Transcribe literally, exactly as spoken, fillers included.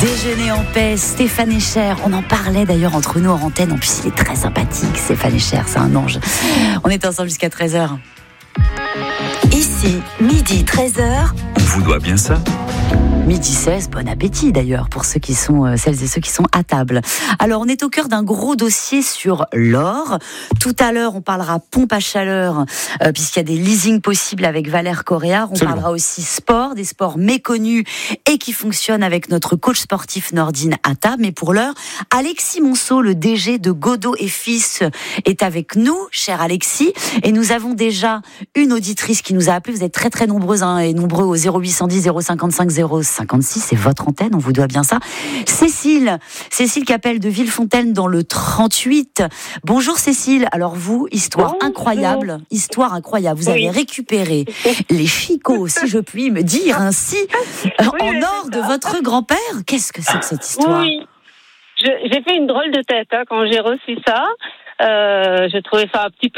Déjeuner en paix, Stéphane Echer. On en parlait d'ailleurs entre nous en antenne. En plus, il est très sympathique, Stéphane Echer, c'est un ange. On est ensemble jusqu'à treize heures. Ici, midi treize heures. On vous doit bien ça. Midi seize, bon appétit d'ailleurs pour ceux qui sont, euh, celles et ceux qui sont à table. Alors on est au cœur d'un gros dossier sur l'or. Tout à l'heure on parlera pompe à chaleur euh, puisqu'il y a des leasings possibles avec Valère Coréard. On Absolument. parlera aussi sport, des sports méconnus et qui fonctionnent avec notre coach sportif Nordine à table. Mais pour l'heure, Alexis Monceau, le D G de Godot et Fils, est avec nous, cher Alexis. Et nous avons déjà une auditrice qui nous a appelé. Vous êtes très très nombreuses hein, et nombreux au zéro huit cent dix zéro cinquante-cinq zéro cinquante-six, c'est votre antenne, on vous doit bien ça. Cécile, Cécile qui appelle de Villefontaine dans le trente-huit. Bonjour Cécile, alors vous, histoire Bonjour. incroyable, histoire incroyable, vous Oui. avez récupéré les chicots, si je puis me dire ainsi, Oui, en mais or c'est de ça. votre grand-père. Qu'est-ce que c'est que cette histoire? Oui, Je- j'ai fait une drôle de tête hein, quand j'ai reçu ça. Euh, j'ai trouvé ça un petit peu